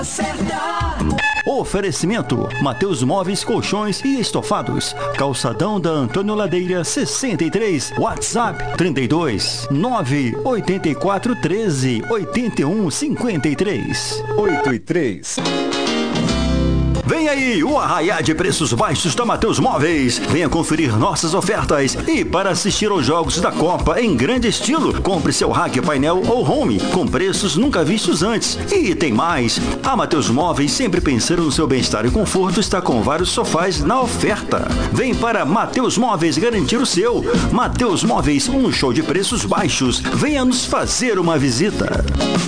Oferecimento: Mateus Móveis, Colchões e Estofados. Calçadão da Antônio Ladeira 63. WhatsApp 32 984 13 81 53. 8 e 3. Vem aí o arraiá de preços baixos da Mateus Móveis. Venha conferir nossas ofertas. E para assistir aos jogos da Copa em grande estilo, compre seu rack, painel ou home com preços nunca vistos antes. E tem mais. A Mateus Móveis, sempre pensando no seu bem-estar e conforto, está com vários sofás na oferta. Vem para Mateus Móveis garantir o seu. Mateus Móveis, um show de preços baixos. Venha nos fazer uma visita.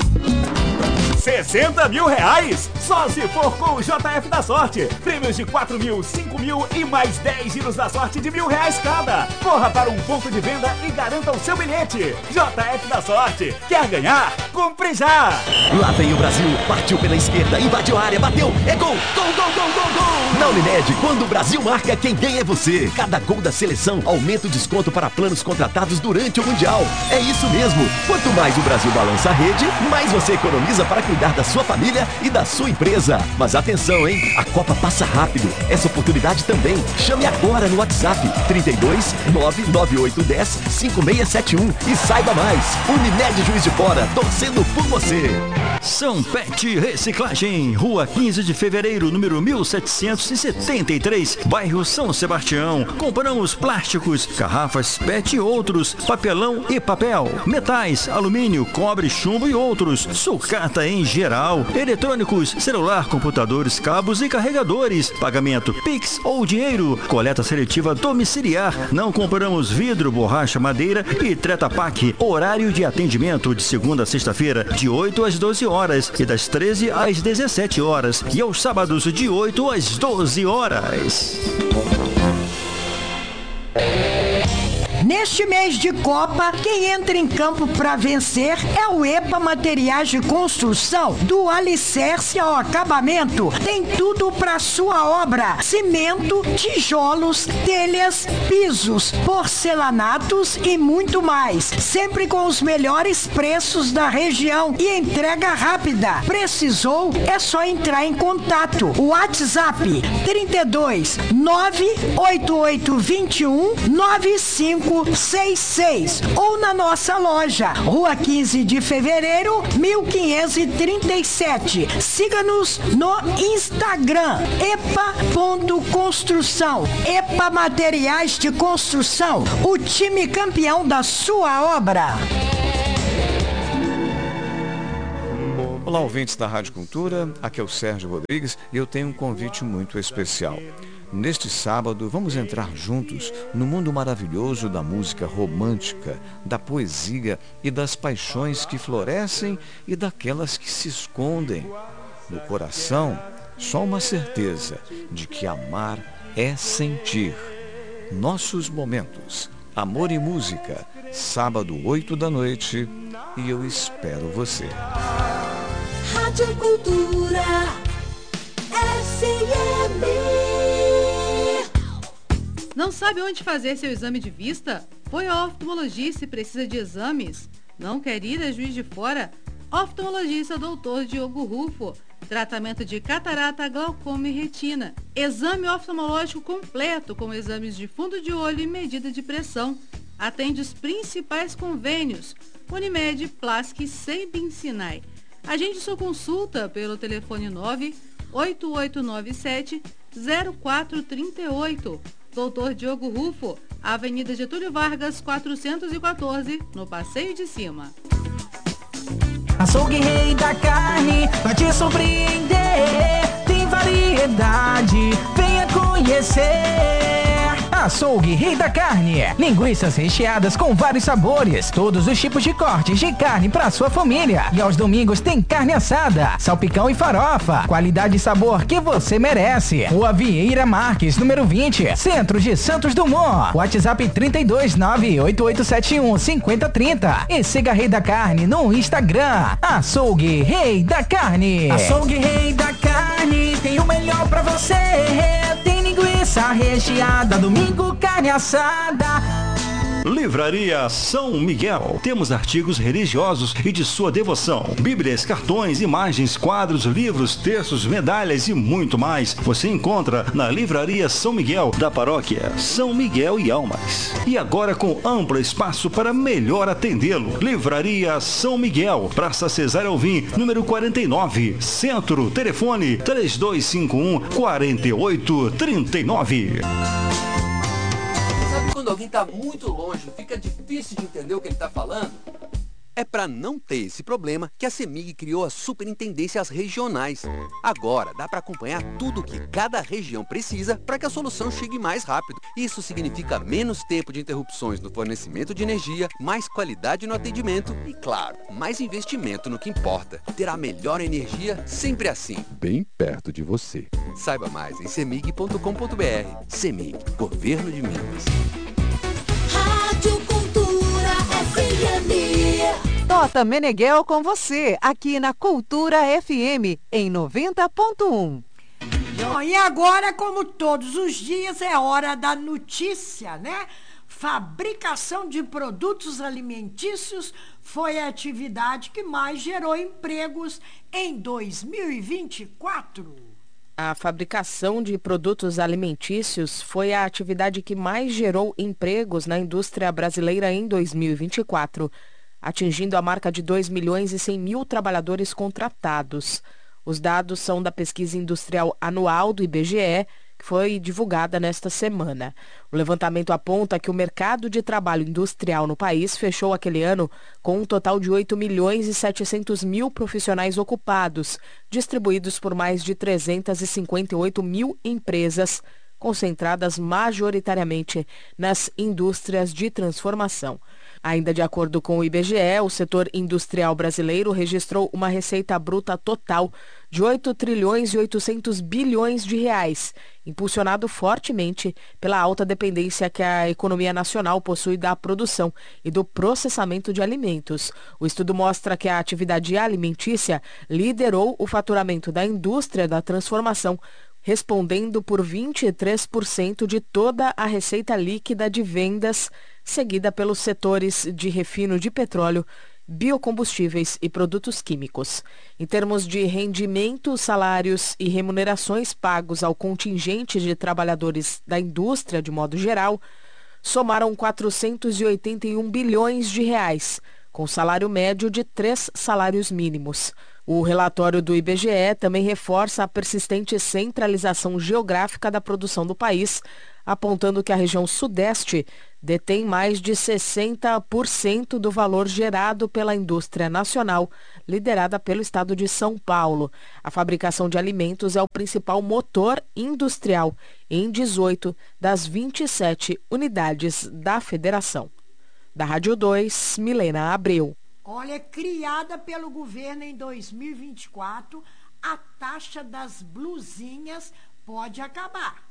60 mil reais? Só se for com o JF da Sorte. Prêmios de 4 mil, 5 mil e mais 10 giros da sorte de R$1.000 cada. Corra para um ponto de venda e garanta o seu bilhete. JF da Sorte. Quer ganhar? Compre já! Lá vem o Brasil. Partiu pela esquerda, invadiu a área, bateu. É gol! Gol, gol, gol, gol, gol! Na Unimed, quando o Brasil marca, quem ganha é você. Cada gol da seleção aumenta o desconto para planos contratados durante o Mundial. É isso mesmo. Quanto mais o Brasil balança a rede, mais você economiza para cuidar da sua família e da sua empresa. Mas atenção, hein? A Copa passa rápido. Essa oportunidade também. Chame agora no WhatsApp 32 99810 5671 e saiba mais. Unimed Juiz de Fora, torcendo por você. São Pet Reciclagem, Rua 15 de Fevereiro, número 1773, bairro São Sebastião. Compramos plásticos, garrafas PET e outros, papelão e papel, metais, alumínio, cobre, chumbo e outros, sucata em geral, eletrônicos, celular, computadores, cabos e carregadores, pagamento Pix ou dinheiro, coleta seletiva domiciliar. Não compramos vidro, borracha, madeira e Treta Pak. Horário de atendimento de segunda a sexta-feira, de 8 às 12 horas e das 13 às 17 horas e aos sábados de 8 às 12 horas. Neste mês de Copa, quem entra em campo para vencer é o EPA Materiais de Construção. Do alicerce ao acabamento, tem tudo para sua obra: cimento, tijolos, telhas, pisos, porcelanatos e muito mais. Sempre com os melhores preços da região e entrega rápida. Precisou? É só entrar em contato. WhatsApp 32 98821 9566 ou na nossa loja, Rua 15 de Fevereiro, 1537. Siga-nos no Instagram, epa.construção. EPA Materiais de Construção, o time campeão da sua obra. Olá, ouvintes da Rádio Cultura, aqui é o Sérgio Rodrigues e eu tenho um convite muito especial. Neste sábado, vamos entrar juntos no mundo maravilhoso da música romântica, da poesia e das paixões que florescem e daquelas que se escondem. No coração, só uma certeza de que amar é sentir. Nossos momentos, amor e música, sábado 8 da noite, e eu espero você. Rádio Cultura FM. Não sabe onde fazer seu exame de vista? Foi ao oftalmologista e precisa de exames? Não quer ir a Juiz de Fora? Oftalmologista Dr. Diogo Rufo. Tratamento de catarata, glaucoma e retina. Exame oftalmológico completo com exames de fundo de olho e medida de pressão. Atende os principais convênios: Unimed, Plask e Sembin Sinai. Agende sua consulta pelo telefone 98897-0438. Dr. Diogo Rufo, Avenida Getúlio Vargas, 414, no Passeio de Cima. Açougue Rei da Carne vai te surpreender. Tem variedade, venha conhecer. Açougue Rei da Carne. Linguiças recheadas com vários sabores. Todos os tipos de cortes de carne para sua família. E aos domingos tem carne assada, salpicão e farofa. Qualidade e sabor que você merece. Rua Vieira Marques, número 20, Centro de Santos Dumont. WhatsApp 32988715030. E siga Rei da Carne no Instagram. Açougue Rei da Carne. Açougue Rei da Carne tem o melhor pra você. Tem linguiça recheada, domingo carne assada. Livraria São Miguel. Temos artigos religiosos e de sua devoção. Bíblias, cartões, imagens, quadros, livros, textos, medalhas e muito mais. Você encontra na Livraria São Miguel, da paróquia São Miguel e Almas. E agora com amplo espaço para melhor atendê-lo. Livraria São Miguel, Praça Cesário Alvim, número 49, Centro. Telefone 3251-4839. Quando alguém está muito longe, fica difícil de entender o que ele está falando? É para não ter esse problema que a CEMIG criou as superintendências regionais. Agora dá para acompanhar tudo o que cada região precisa para que a solução chegue mais rápido. Isso significa menos tempo de interrupções no fornecimento de energia, mais qualidade no atendimento e, claro, mais investimento no que importa. Ter a melhor energia sempre assim. Bem perto de você. Saiba mais em cemig.com.br. CEMIG, Governo de Minas. Rádio Cultura FM. Tota Meneghel com você, aqui na Cultura FM, em 90.1. E agora, como todos os dias, é hora da notícia, né? Fabricação de produtos alimentícios foi a atividade que mais gerou empregos em 2024. A fabricação de produtos alimentícios foi a atividade que mais gerou empregos na indústria brasileira em 2024, atingindo a marca de 2.100.000 trabalhadores contratados. Os dados são da pesquisa industrial anual do IBGE, que foi divulgada nesta semana. O levantamento aponta que o mercado de trabalho industrial no país fechou aquele ano com um total de 8.700.000 profissionais ocupados, distribuídos por mais de 358.000 empresas, concentradas majoritariamente nas indústrias de transformação. Ainda de acordo com o IBGE, o setor industrial brasileiro registrou uma receita bruta total de 8 trilhões e 800 bilhões de reais, impulsionado fortemente pela alta dependência que a economia nacional possui da produção e do processamento de alimentos. O estudo mostra que a atividade alimentícia liderou o faturamento da indústria da transformação, respondendo por 23% de toda a receita líquida de vendas, seguida pelos setores de refino de petróleo, biocombustíveis e produtos químicos. Em termos de rendimento, salários e remunerações pagos ao contingente de trabalhadores da indústria de modo geral, somaram 481 bilhões de reais, com salário médio de 3 salários mínimos. O relatório do IBGE também reforça a persistente centralização geográfica da produção do país, apontando que a região Sudeste detém mais de 60% do valor gerado pela indústria nacional, liderada pelo estado de São Paulo. A fabricação de alimentos é o principal motor industrial em 18 das 27 unidades da federação. Da Rádio 2, Milena Abreu. Olha, criada pelo governo em 2024, a taxa das blusinhas pode acabar.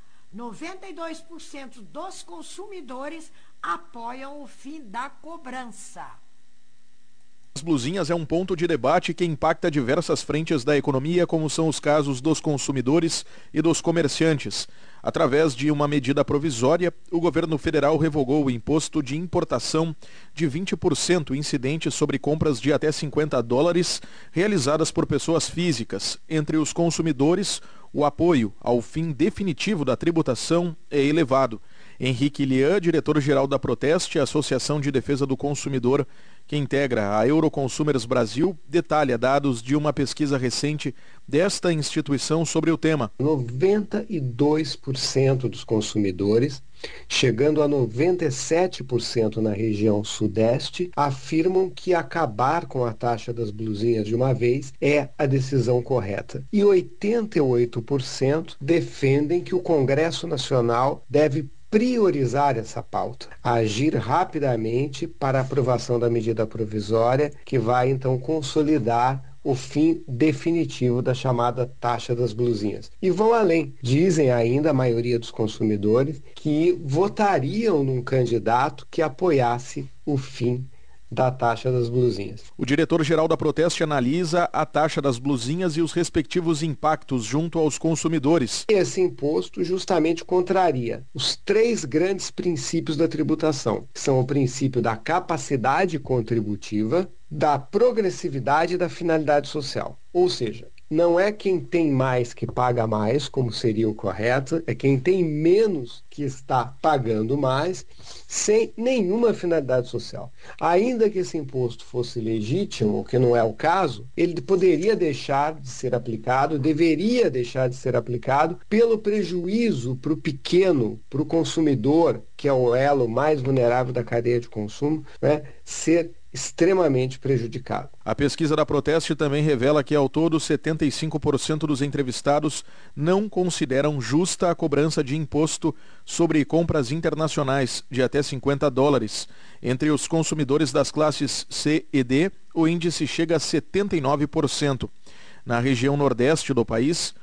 92% dos consumidores apoiam o fim da cobrança. As blusinhas é um ponto de debate que impacta diversas frentes da economia, como são os casos dos consumidores e dos comerciantes. Através de uma medida provisória, o governo federal revogou o imposto de importação de 20% incidente sobre compras de até $50 realizadas por pessoas físicas. Entre os consumidores, o apoio ao fim definitivo da tributação é elevado. Henrique Lian, diretor-geral da Proteste, Associação de Defesa do Consumidor, que integra a Euroconsumers Brasil, detalha dados de uma pesquisa recente desta instituição sobre o tema. 92% dos consumidores, chegando a 97% na região Sudeste, afirmam que acabar com a taxa das blusinhas de uma vez é a decisão correta. E 88% defendem que o Congresso Nacional deve priorizar essa pauta, agir rapidamente para a aprovação da medida provisória que vai então consolidar o fim definitivo da chamada taxa das blusinhas. E vão além. Dizem ainda a maioria dos consumidores que votariam num candidato que apoiasse o fim da taxa das blusinhas. O diretor-geral da Proteste analisa a taxa das blusinhas e os respectivos impactos junto aos consumidores. Esse imposto justamente contraria os 3 grandes princípios da tributação, que são o princípio da capacidade contributiva, da progressividade e da finalidade social. Ou seja, não é quem tem mais que paga mais, como seria o correto, é quem tem menos que está pagando mais, sem nenhuma finalidade social. Ainda que esse imposto fosse legítimo, o que não é o caso, ele poderia deixar de ser aplicado, deveria deixar de ser aplicado pelo prejuízo para o pequeno, para o consumidor, que é o elo mais vulnerável da cadeia de consumo, né, ser extremamente prejudicado. A pesquisa da Proteste também revela que, ao todo, 75% dos entrevistados não consideram justa a cobrança de imposto sobre compras internacionais de até $50. Entre os consumidores das classes C e D, o índice chega a 79%. Na região nordeste do país,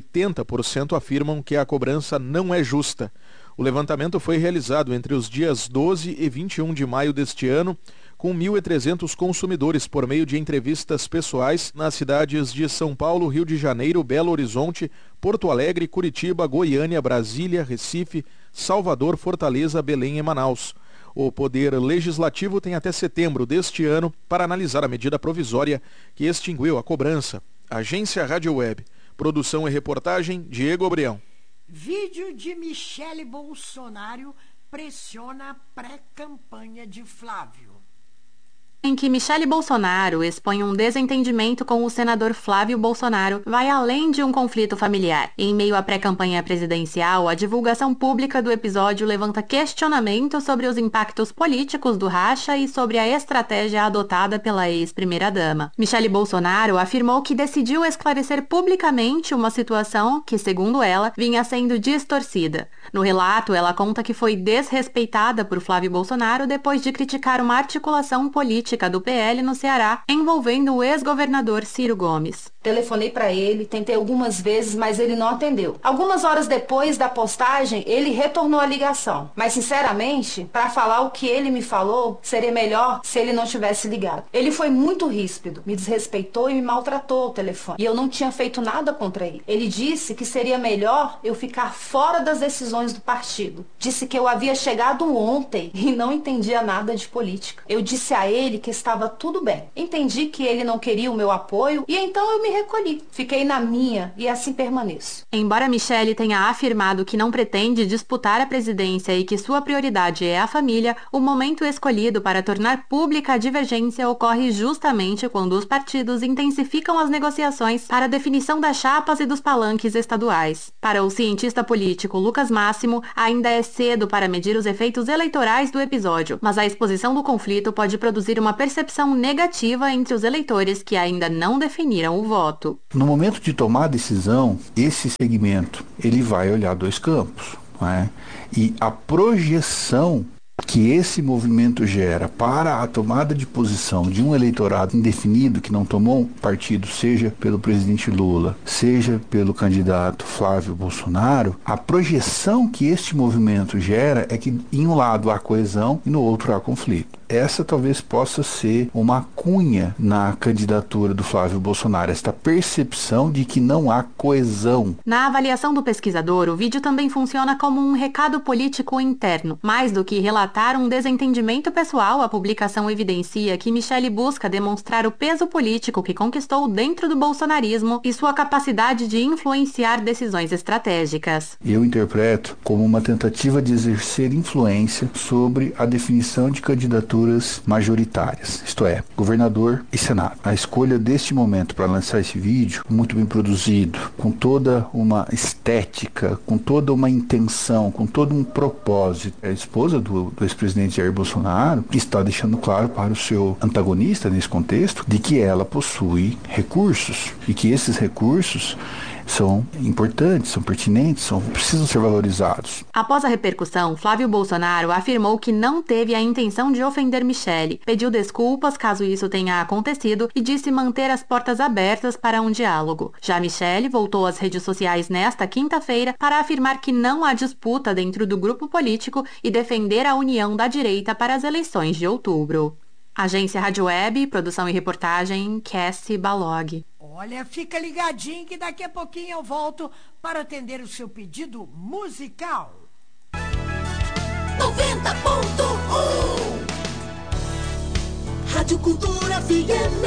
80% afirmam que a cobrança não é justa. O levantamento foi realizado entre os dias 12 e 21 de maio deste ano, com 1.300 consumidores por meio de entrevistas pessoais nas cidades de São Paulo, Rio de Janeiro, Belo Horizonte, Porto Alegre, Curitiba, Goiânia, Brasília, Recife, Salvador, Fortaleza, Belém e Manaus. O Poder Legislativo tem até setembro deste ano para analisar a medida provisória que extinguiu a cobrança. Agência Rádio Web. Produção e reportagem, Diego Obrião. Vídeo de Michele Bolsonaro pressiona a pré-campanha de Flávio. Em que Michele Bolsonaro expõe um desentendimento com o senador Flávio Bolsonaro, vai além de um conflito familiar. Em meio à pré-campanha presidencial, a divulgação pública do episódio levanta questionamentos sobre os impactos políticos do racha e sobre a estratégia adotada pela ex-primeira-dama. Michele Bolsonaro afirmou que decidiu esclarecer publicamente uma situação que, segundo ela, vinha sendo distorcida. No relato, ela conta que foi desrespeitada por Flávio Bolsonaro depois de criticar uma articulação política do PL no Ceará, envolvendo o ex-governador Ciro Gomes. Telefonei para ele, tentei algumas vezes, mas ele não atendeu. Algumas horas depois da postagem, ele retornou a ligação. Mas, sinceramente, para falar o que ele me falou, seria melhor se ele não tivesse ligado. Ele foi muito ríspido, me desrespeitou e me maltratou ao telefone. E eu não tinha feito nada contra ele. Ele disse que seria melhor eu ficar fora das decisões do partido. Disse que eu havia chegado ontem e não entendia nada de política. Eu disse a ele que estava tudo bem. Entendi que ele não queria o meu apoio e então eu me recolhi. Fiquei na minha e assim permaneço. Embora Michele tenha afirmado que não pretende disputar a presidência e que sua prioridade é a família, o momento escolhido para tornar pública a divergência ocorre justamente quando os partidos intensificam as negociações para a definição das chapas e dos palanques estaduais. Para o cientista político Lucas Máximo, ainda é cedo para medir os efeitos eleitorais do episódio, mas a exposição do conflito pode produzir uma percepção negativa entre os eleitores que ainda não definiram o voto. No momento de tomar a decisão, esse segmento ele vai olhar 2 campos, não é? E a projeção que esse movimento gera para a tomada de posição de um eleitorado indefinido que não tomou partido, seja pelo presidente Lula, seja pelo candidato Flávio Bolsonaro, a projeção que este movimento gera é que em um lado há coesão e no outro há conflito. Essa talvez possa ser uma cunha na candidatura do Flávio Bolsonaro, esta percepção de que não há coesão. Na avaliação do pesquisador, o vídeo também funciona como um recado político interno. Mais do que relatar um desentendimento pessoal, a publicação evidencia que Michele busca demonstrar o peso político que conquistou dentro do bolsonarismo e sua capacidade de influenciar decisões estratégicas. Eu interpreto como uma tentativa de exercer influência sobre a definição de candidaturas majoritárias, isto é, governador e senado. A escolha deste momento para lançar esse vídeo, muito bem produzido, com toda uma estética, com toda uma intenção, com todo um propósito. A esposa do ex-presidente Jair Bolsonaro está deixando claro para o seu antagonista nesse contexto de que ela possui recursos e que esses recursos são importantes, são pertinentes, precisam ser valorizados. Após a repercussão, Flávio Bolsonaro afirmou que não teve a intenção de ofender Michele, pediu desculpas caso isso tenha acontecido e disse manter as portas abertas para um diálogo. Já Michele voltou às redes sociais nesta quinta-feira para afirmar que não há disputa dentro do grupo político e defender a união da direita para as eleições de outubro. Agência Rádio Web, produção e reportagem, Cassie Balog. Olha, fica ligadinho que daqui a pouquinho eu volto para atender o seu pedido musical. 90.1 Rádio Cultura FM.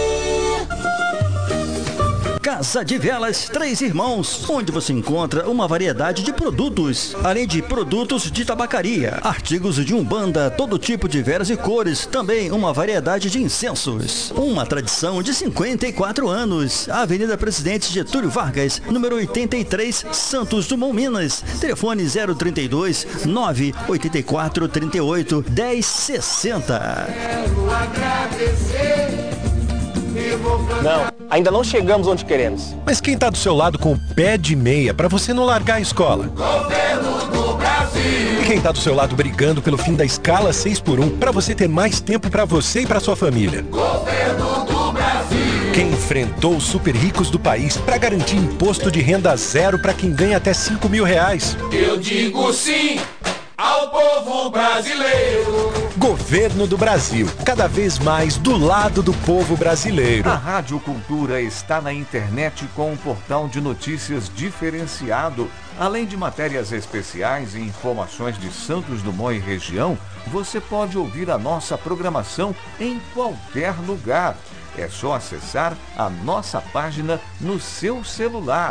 Casa de Velas Três Irmãos, onde você encontra uma variedade de produtos, além de produtos de tabacaria, artigos de umbanda, todo tipo de velas e cores, também uma variedade de incensos. Uma tradição de 54 anos. Avenida Presidente Getúlio Vargas, número 83, Santos Dumont, Minas. Telefone 032 984 38 1060. Quero agradecer. Não, ainda não chegamos onde queremos. Mas quem tá do seu lado com o pé de meia pra você não largar a escola? Governo do Brasil. E quem tá do seu lado brigando pelo fim da escala 6x1 pra você ter mais tempo pra você e pra sua família? Governo do Brasil. Quem enfrentou os super ricos do país pra garantir imposto de renda zero pra quem ganha até R$5.000? Eu digo sim ao povo brasileiro. Governo do Brasil, cada vez mais do lado do povo brasileiro. A Rádio Cultura está na internet com um portal de notícias diferenciado. Além de matérias especiais e informações de Santos Dumont e região, você pode ouvir a nossa programação em qualquer lugar. É só acessar a nossa página no seu celular.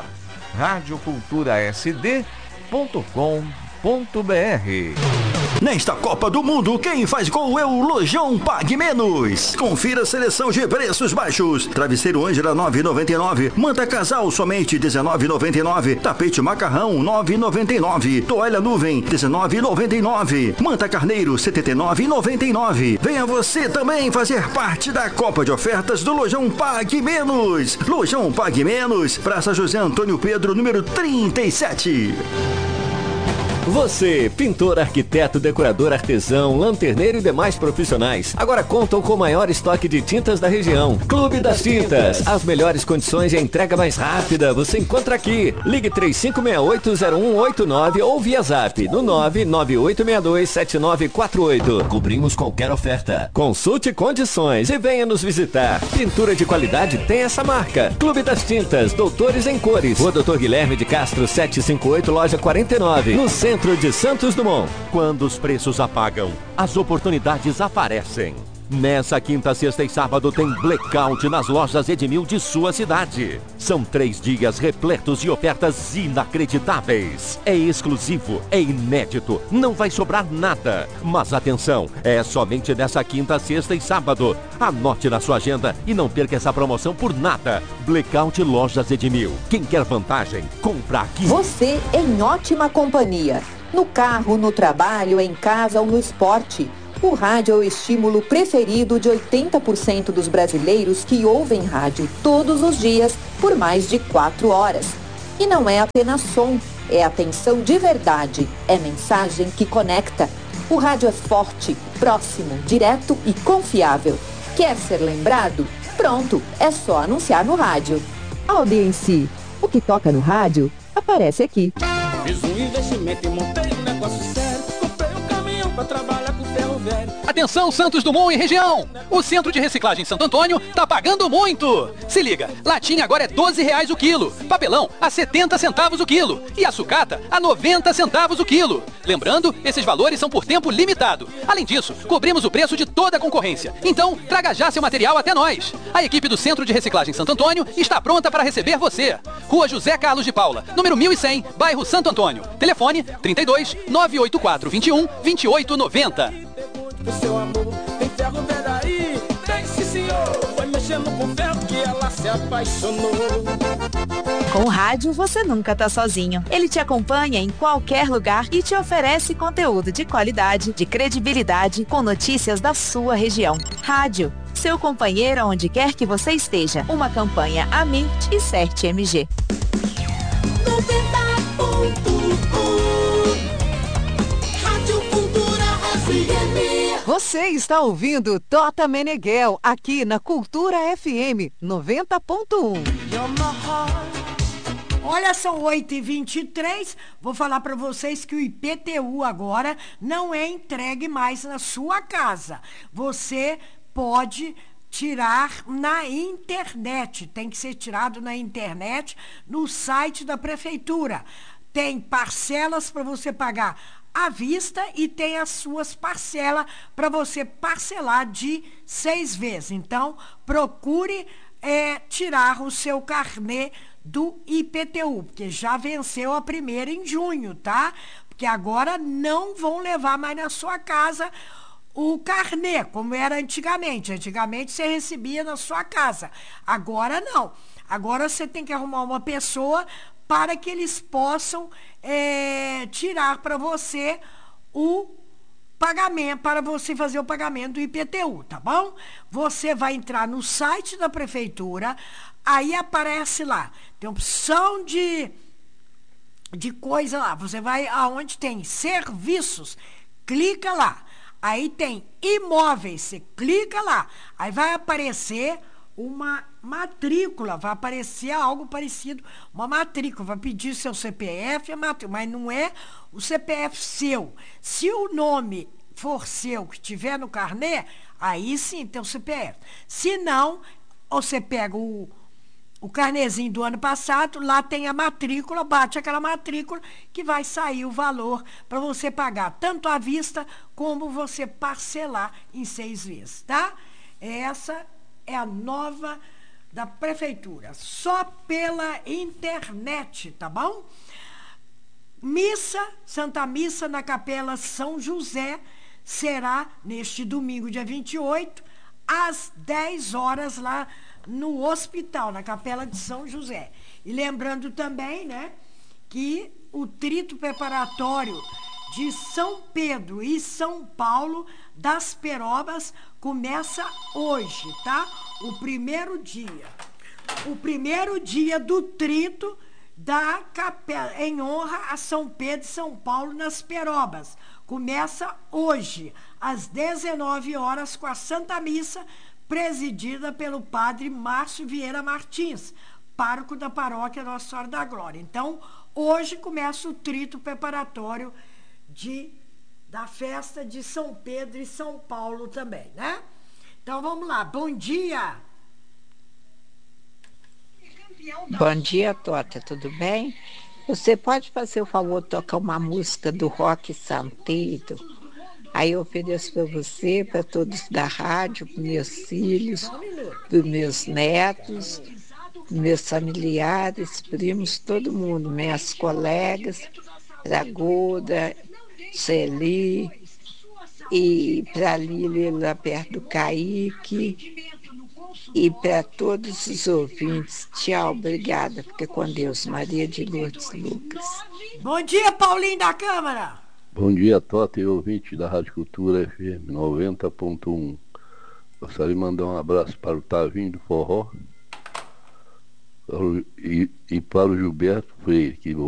radioculturasd.com.br. Nesta Copa do Mundo, quem faz gol é o Lojão Pague Menos. Confira a seleção de preços baixos. Travesseiro Ângela 9,99. Manta Casal somente 19,99. Tapete Macarrão 9,99. Toalha Nuvem 19,99. Manta Carneiro 79,99. Venha você também fazer parte da Copa de Ofertas do Lojão Pague Menos. Lojão Pague Menos, Praça José Antônio Pedro, número 37. Você, pintor, arquiteto, decorador, artesão, lanterneiro e demais profissionais, agora contam com o maior estoque de tintas da região. Clube das Tintas. As melhores condições e a entrega mais rápida você encontra aqui. Ligue 3568-0189 ou via zap no 998627948. Cobrimos qualquer oferta. Consulte condições e venha nos visitar. Pintura de qualidade tem essa marca. Clube das Tintas, Doutores em Cores. Rua Doutor Guilherme de Castro 758, loja 49, no centro de Santos Dumont. Quando os preços apagam, as oportunidades aparecem. Nessa quinta, sexta e sábado tem blackout nas lojas Edmil de sua cidade. São 3 dias repletos de ofertas inacreditáveis. É exclusivo, é inédito, não vai sobrar nada. Mas atenção, é somente nessa quinta, sexta e sábado. Anote na sua agenda e não perca essa promoção por nada. Blackout Lojas Edmil. Quem quer vantagem, compra aqui. Você em ótima companhia. No carro, no trabalho, em casa ou no esporte. O rádio é o estímulo preferido de 80% dos brasileiros que ouvem rádio todos os dias por mais de 4 horas. E não é apenas som, é atenção de verdade, é mensagem que conecta. O rádio é forte, próximo, direto e confiável. Quer ser lembrado? Pronto, é só anunciar no rádio. Audiência, o que toca no rádio aparece aqui. Fiz um investimento e montei um negócio sério. Comprei um caminhão pra trabalhar com ferro velho. Atenção, Santos Dumont e região! O Centro de Reciclagem Santo Antônio tá pagando muito! Se liga, latinha agora é R$12 o quilo, papelão a 70 centavos o quilo e a sucata a 90 centavos o quilo. Lembrando, esses valores são por tempo limitado. Além disso, cobrimos o preço de toda a concorrência. Então, traga já seu material até nós. A equipe do Centro de Reciclagem Santo Antônio está pronta para receber você. Rua José Carlos de Paula, número 1100, bairro Santo Antônio. Telefone 32 984 21 2890. O seu amor tem ferro velho aí, tem sim senhor. Foi mexendo com ferro que ela se apaixonou. Com o rádio você nunca tá sozinho. Ele te acompanha em qualquer lugar e te oferece conteúdo de qualidade, de credibilidade, com notícias da sua região. Rádio, seu companheiro onde quer que você esteja. Uma campanha Amit e CERT-MG. 90.1 Rádio Cultura FM. Você está ouvindo Tota Meneghel aqui na Cultura FM 90.1. Olha, são 8h23, vou falar para vocês que o IPTU agora não é entregue mais na sua casa. Você pode tirar na internet, tem que ser tirado na internet, no site da prefeitura. Tem parcelas para você pagar à vista e tem as suas parcelas para você parcelar de 6 vezes. Então, procure tirar o seu carnê do IPTU, porque já venceu a primeira em junho, tá? Porque agora não vão levar mais na sua casa o carnê, como era antigamente. Antigamente você recebia na sua casa. Agora não. Agora você tem que arrumar uma pessoa para que eles possam tirar para você o pagamento, para você fazer o pagamento do IPTU, tá bom? Você vai entrar no site da prefeitura, aí aparece lá, tem opção de coisa lá, você vai aonde tem serviços, clica lá, aí tem imóveis, você clica lá, aí vai aparecer uma matrícula, vai aparecer algo parecido, uma matrícula, vai pedir seu CPF, mas não é o CPF seu. Se o nome for seu, que tiver no carnê, aí sim tem o CPF. Se não, você pega o carnezinho do ano passado, lá tem a matrícula, bate aquela matrícula que vai sair o valor para você pagar tanto à vista como você parcelar em 6 vezes, tá? Essa é a nova da prefeitura, só pela internet, tá bom? Santa Missa na Capela São José será neste domingo, dia 28, às 10 horas lá no hospital, na Capela de São José. E lembrando também, né, que o trito preparatório de São Pedro e São Paulo das Perobas começa hoje, tá? O primeiro dia do trito da capela, em honra a São Pedro e São Paulo nas Perobas. Começa hoje, às 19 horas, com a Santa Missa, presidida pelo padre Márcio Vieira Martins, pároco da paróquia Nossa Senhora da Glória. Então, hoje começa o trito preparatório da festa de São Pedro e São Paulo também, né? Então, vamos lá. Bom dia! Bom dia, Tota, tudo bem? Você pode fazer o favor de tocar uma música do Rock Santeiro? Aí eu ofereço para você, para todos da rádio, para meus filhos, para meus netos, meus familiares, primos, todo mundo, minhas colegas, para Golda, Celi, e para Lília lá perto do Caíque, e para todos os ouvintes. Tchau, obrigada. Fica com Deus. Maria de Lourdes Lucas. Bom dia, Paulinho da Câmara. Bom dia, Tota e ouvinte da Rádio Cultura FM 90.1. Gostaria de mandar um abraço para o Tavinho do Forró e para o Gilberto Freire, que